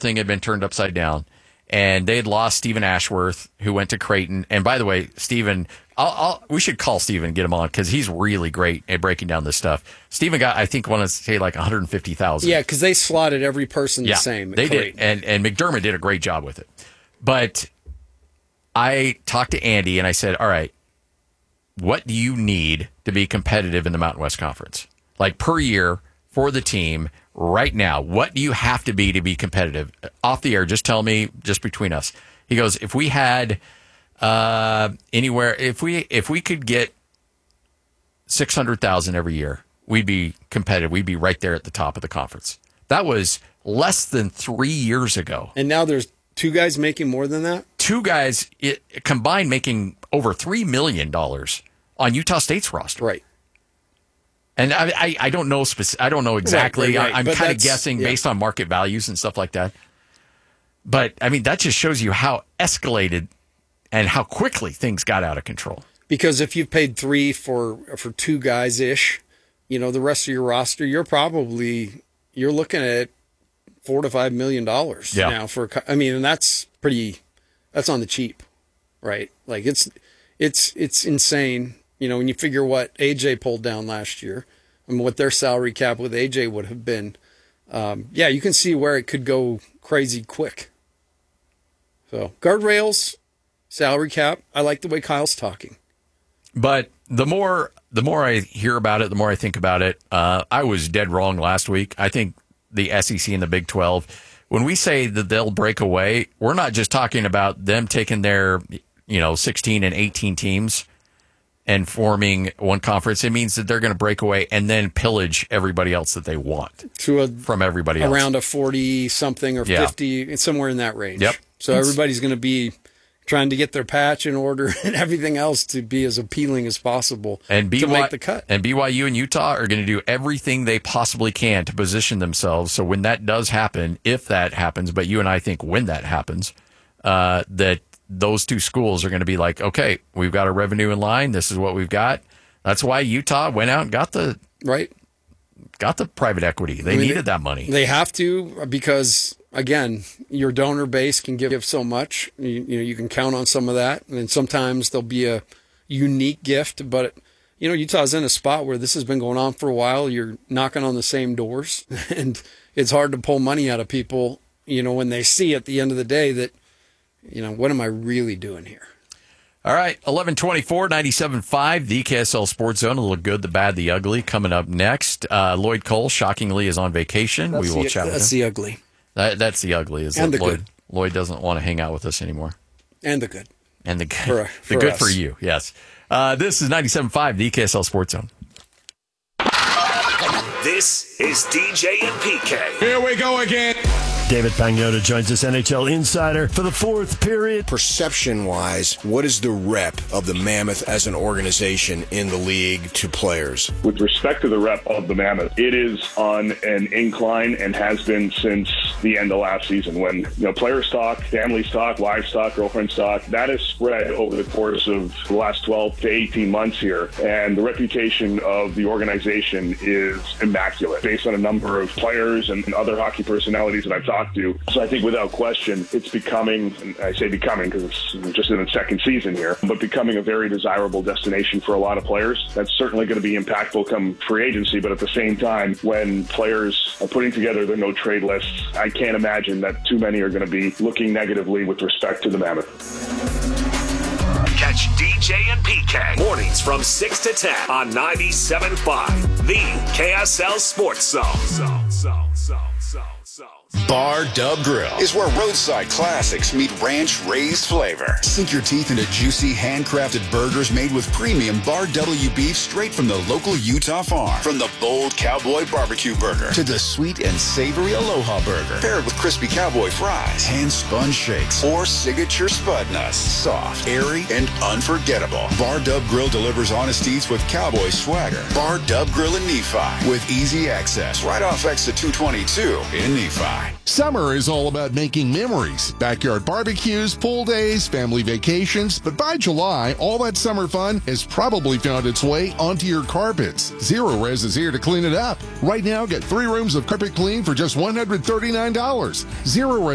thing had been turned upside down. And they had lost Stephen Ashworth, who went to Creighton. And by the way, Stephen, we should call Stephen and get him on because he's really great at breaking down this stuff. Stephen got, I think, want to say like 150,000. Yeah, because they slotted every person the same. They did, and McDermott did a great job with it. But I talked to Andy and I said, "All right, what do you need to be competitive in the Mountain West Conference? Like per year for the team." Right now, what do you have to be competitive? Off the air, just tell me, just between us. He goes, if we had anywhere, if we could get 600,000 every year, we'd be competitive. We'd be right there at the top of the conference. That was less than 3 years ago. And now there's two guys making more than that? Two guys combined making over $3 million on Utah State's roster. Right. And I don't know I don't know exactly. Right. I'm kind of guessing based on market values and stuff like that. But, I mean, that just shows you how escalated and how quickly things got out of control. Because if you've paid $3 for two guys-ish, the rest of your roster, you're looking at $4 to $5 million now and that's on the cheap, right? Like it's insane. When you figure what AJ pulled down last year and what their salary cap with AJ would have been, you can see where it could go crazy quick. So guardrails, salary cap. I like the way Kyle's talking. But the more I hear about it, the more I think about it. I was dead wrong last week. I think the SEC and the Big 12, when we say that they'll break away, we're not just talking about them taking their 16 and 18 teams and forming one conference. It means that they're going to break away and then pillage everybody else that they want from everybody else. Around a 40-something or 50, somewhere in that range. Yep. So everybody's going to be trying to get their patch in order and everything else to be as appealing as possible to make the cut. And BYU and Utah are going to do everything they possibly can to position themselves so when that does happen, if that happens, but you and I think when that happens, that those two schools are going to be like, okay, we've got our revenue in line. This is what we've got. That's why Utah went out and got the private equity. They needed that money. They have to because, again, your donor base can give so much. You can count on some of that. And sometimes there'll be a unique gift. But, Utah's in a spot where this has been going on for a while. You're knocking on the same doors. And it's hard to pull money out of people, when they see at the end of the day that, what am I really doing here? All right, 11:24, 97.5, the KSL Sports Zone. A little good, the bad, the ugly. Coming up next, Lloyd Cole, shockingly, is on vacation. We will chat with him. That's the ugly. That's the ugly. And the good. Lloyd doesn't want to hang out with us anymore. And the good. And the good. The good for you, yes. This is 97.5, the KSL Sports Zone. This is DJ and PK. Here we go again. David Pagnotta joins us, NHL Insider, for the fourth period. Perception-wise, what is the rep of the Mammoth as an organization in the league to players? With respect to the rep of the Mammoth, it is on an incline and has been since the end of last season when players talk, families talk, wives talk, girlfriends talk. That has spread over the course of the last 12 to 18 months here. And the reputation of the organization is immaculate based on a number of players and other hockey personalities that I've talked to. So I think without question, it's becoming, and I say becoming because it's just in its second season here, but becoming a very desirable destination for a lot of players. That's certainly going to be impactful come free agency, but at the same time, when players are putting together their no-trade lists, I can't imagine that too many are going to be looking negatively with respect to the Mammoth. Catch DJ and PK mornings from 6 to 10 on 97.5, the KSL Sports Zone. Bar Dub Grill is where roadside classics meet ranch-raised flavor. Sink your teeth into juicy, handcrafted burgers made with premium Bar W beef straight from the local Utah farm. From the bold cowboy barbecue burger to the sweet and savory Aloha burger, paired with crispy cowboy fries, hand-spun shakes, or signature spud nuts. Soft, airy, and unforgettable. Bar Dub Grill delivers honest eats with cowboy swagger. Bar Dub Grill in Nephi with easy access right off exit 222 in Nephi. Summer is all about making memories. Backyard barbecues, pool days, family vacations. But by July, all that summer fun has probably found its way onto your carpets. Zero Res is here to clean it up. Right now, get 3 rooms of carpet clean for just $139. Zero Res